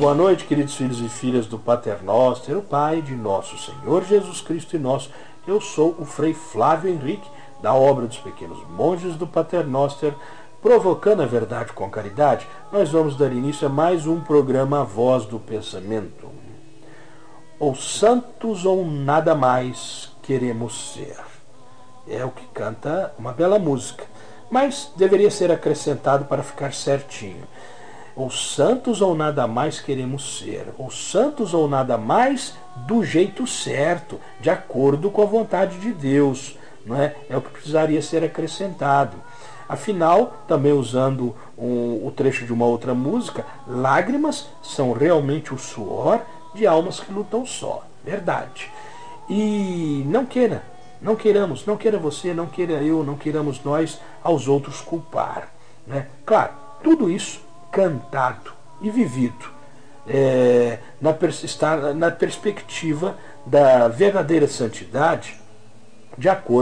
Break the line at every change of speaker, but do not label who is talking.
Boa noite, queridos filhos e filhas do Pater Noster, o Pai de nosso Senhor Jesus Cristo e nosso. Eu sou o Frei Flávio Henrique, da obra dos Pequenos Monges do Pater Noster, provocando a verdade com caridade. Nós vamos dar início a mais um programa A Voz do Pensamento. Ou santos ou nada mais queremos ser. É o que canta uma bela música, mas deveria ser acrescentado para ficar certinho. Ou santos ou nada mais queremos ser, ou santos ou nada mais do jeito certo, de acordo com a vontade de Deus, não é? É o que precisaria ser acrescentado. Afinal, também usando o trecho de uma outra música, lágrimas são realmente o suor de almas que lutam só, verdade. E não queira você, não queira eu, não queiramos nós aos outros culpar, né? Claro, tudo isso cantado e vivido está na perspectiva da verdadeira santidade, de acordo